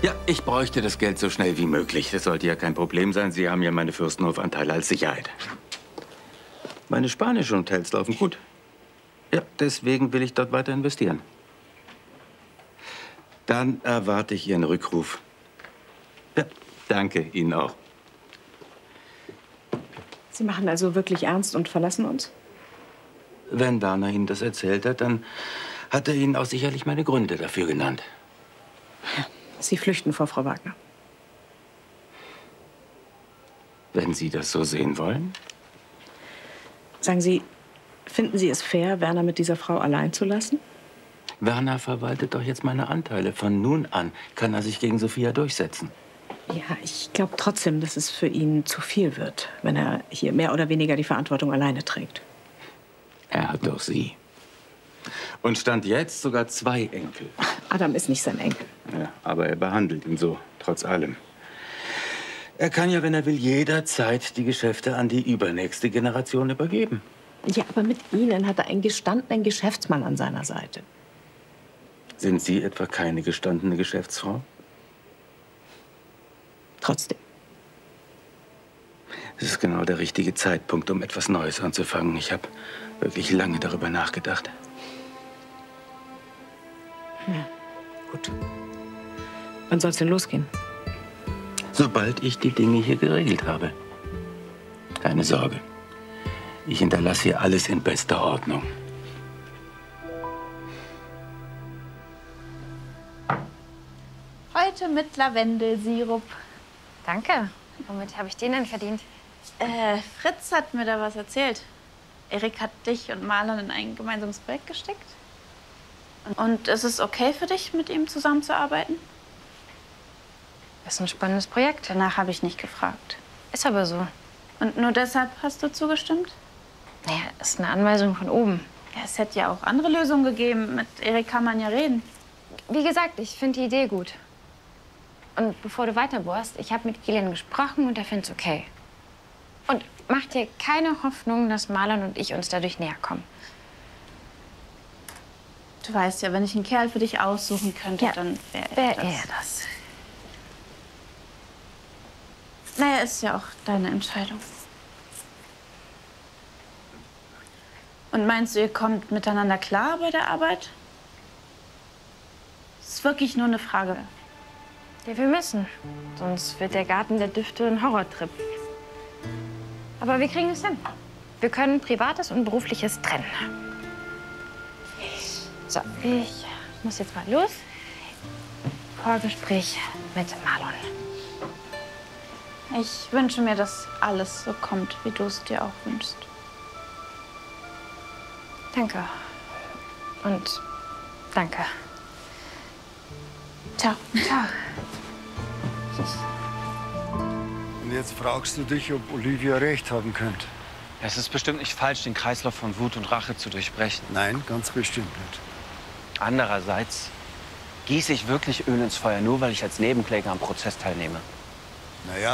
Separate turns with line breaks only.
Ja, ich bräuchte das Geld so schnell wie möglich. Das sollte ja kein Problem sein. Sie haben ja meine Fürstenhofanteile als Sicherheit. Meine spanischen Hotels laufen gut. Ja, deswegen will ich dort weiter investieren. Dann erwarte ich Ihren Rückruf. Ja, danke Ihnen auch.
Sie machen also wirklich ernst und verlassen uns?
Wenn Werner Ihnen das erzählt hat, dann hat er Ihnen auch sicherlich meine Gründe dafür genannt.
Sie flüchten vor Frau Wagner.
Wenn Sie das so sehen wollen.
Sagen Sie, finden Sie es fair, Werner mit dieser Frau allein zu lassen?
Werner verwaltet doch jetzt meine Anteile. Von nun an kann er sich gegen Sophia durchsetzen.
Ja, ich glaube trotzdem, dass es für ihn zu viel wird, wenn er hier mehr oder weniger die Verantwortung alleine trägt.
Er hat doch Sie. Und stand jetzt sogar 2 Enkel.
Adam ist nicht sein Enkel.
Ja, aber er behandelt ihn so, trotz allem. Er kann ja, wenn er will, jederzeit die Geschäfte an die übernächste Generation übergeben.
Ja, aber mit Ihnen hat er einen gestandenen Geschäftsmann an seiner Seite.
Sind Sie etwa keine gestandene Geschäftsfrau?
Trotzdem.
Es ist genau der richtige Zeitpunkt, um etwas Neues anzufangen. Ich habe wirklich lange darüber nachgedacht.
Ja, gut. Wann soll es denn losgehen?
Sobald ich die Dinge hier geregelt habe. Keine Sorge. Ich hinterlasse hier alles in bester Ordnung.
Heute mit Lavendelsirup.
Danke. Womit habe ich den denn verdient?
Fritz hat mir da was erzählt. Erik hat dich und Marlon in ein gemeinsames Projekt gesteckt. Und ist es okay für dich, mit ihm zusammenzuarbeiten?
Das ist ein spannendes Projekt.
Danach habe ich nicht gefragt.
Ist aber so.
Und nur deshalb hast du zugestimmt?
Naja, ist eine Anweisung von oben.
Ja, es hätte ja auch andere Lösungen gegeben. Mit Erik kann man ja reden.
Wie gesagt, ich finde die Idee gut. Und bevor du weiterbohrst, ich habe mit Gillian gesprochen und er findet es okay. Und mach dir keine Hoffnung, dass Marlon und ich uns dadurch näher kommen.
Du weißt ja, wenn ich einen Kerl für dich aussuchen könnte,
Ja,
dann wäre
wär
das.
er das.
Naja, ist ja auch deine Entscheidung. Und meinst du, ihr kommt miteinander klar bei der Arbeit? Es ist wirklich nur eine Frage.
Ja, wir müssen. Sonst wird der Garten der Düfte ein Horrortrip. Aber wir kriegen es hin. Wir können Privates und Berufliches trennen. So, ich muss jetzt mal los. Vorgespräch mit Marlon.
Ich wünsche mir, dass alles so kommt, wie du es dir auch wünschst.
Danke. Und danke.
Ciao.
Ciao.
Und jetzt fragst du dich, ob Olivia recht haben könnte.
Es ist bestimmt nicht falsch, den Kreislauf von Wut und Rache zu durchbrechen.
Nein, ganz bestimmt nicht.
Andererseits gieße ich wirklich Öl ins Feuer, nur weil ich als Nebenkläger am Prozess teilnehme.
Naja,